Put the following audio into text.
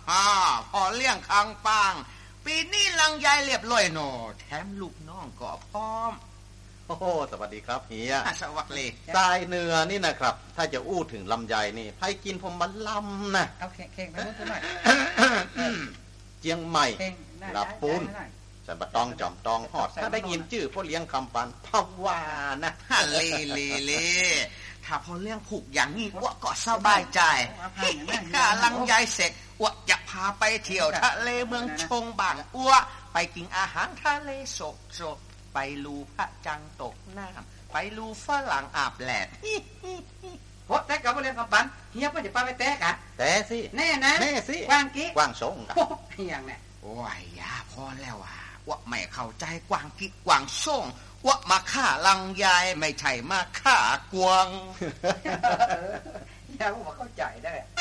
พอเลี้ยงคังปังปีนี้ลังยายเรียบร้อยหนอแถมลูกน้องก็พร้อมโอ้โหสวัสดีครับเฮียสวัสดีทรายเนื้อนี่นะครับถ้าจะอู้ถึงลำไยนี่ไผกินผมบันลำนะเอาเข่งไปพูดหน่อยเจียงใหม่ลาปูนสันปะตองจอมตองฮอดถ้าได้ยินชื่อพ่อเลี้ยงคำปันภาวานะเลถ้าพ่อเลี้ยงผูกอย่างนี้อ้วก็สบายใจกาลังยายเสร็จอ้วจะพาไปเที่ยวทะเลเมืองชงบางอ้วไปกินอาหารทะเลสดไปลูพระจังตกน้ำไปลูฝรั่งอาบแดดเพราะแต่กับพ่อเลี้ยงคำปันเฮียก็จะไปแตะกะแต่สิแน่นะแน่สิกว้างกี้กว้างสงกะเฮียงเนี่ยโอ้ยยาพอแล้วว่าไม่เข้าใจกวางกิ๊กกวางส่งว่ามาฆ่าลังยายไม่ใช่มาฆ่ากวางอย่าว่าเข้าใจได้